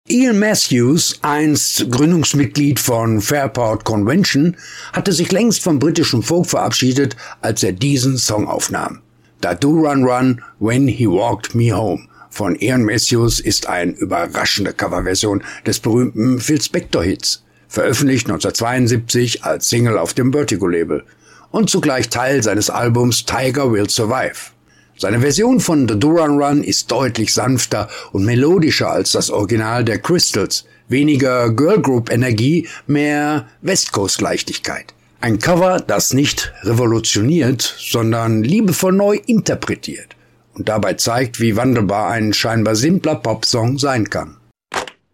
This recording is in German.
Ian Matthews, einst Gründungsmitglied von Fairport Convention, hatte sich längst vom britischen Folk verabschiedet, als er diesen Song aufnahm. That Do Run Run When He Walked Me Home von Ian Matthews ist eine überraschende Coverversion des berühmten Phil Spector-Hits, veröffentlicht 1972 als Single auf dem Vertigo-Label und zugleich Teil seines Albums Tiger Will Survive. Seine Version von The Do Run Run ist deutlich sanfter und melodischer als das Original der Crystals. Weniger Girlgroup-Energie, mehr West Coast-Leichtigkeit. Ein Cover, das nicht revolutioniert, sondern liebevoll neu interpretiert und dabei zeigt, wie wandelbar ein scheinbar simpler Popsong sein kann.